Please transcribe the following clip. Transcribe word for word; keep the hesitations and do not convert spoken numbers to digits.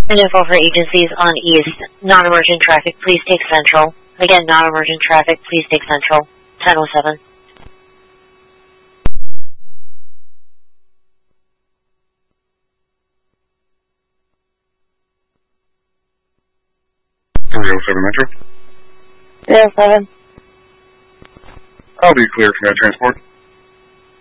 And info for agencies on East. Non-emergent traffic, please take Central. Again, non-emergent traffic, please take Central. ten oh seven. three oh seven Metro. three oh seven. I'll be clear for that transport.